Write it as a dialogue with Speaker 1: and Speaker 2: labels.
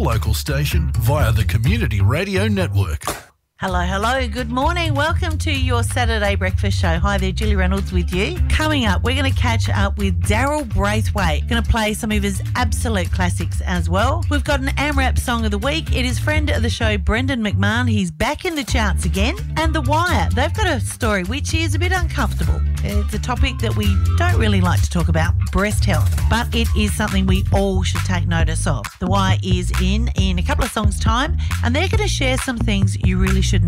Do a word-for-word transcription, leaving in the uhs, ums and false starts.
Speaker 1: local station via the Community Radio Network.
Speaker 2: Hello, hello. Good morning. Welcome to your Saturday breakfast show. Hi there, Julie Reynolds with you. Coming up, we're going to catch up with Daryl Braithwaite. Going to play some of his absolute classics as well. We've got an AMRAP Song of the Week. It is friend of the show, Brendan McMahon. He's back in the charts again. And The Wire, they've got a story which is a bit uncomfortable. It's a topic that we don't really like to talk about, breast health, but it is something we all should take notice of. The Wire is in in a couple of songs' time, and they're going to share some things you really should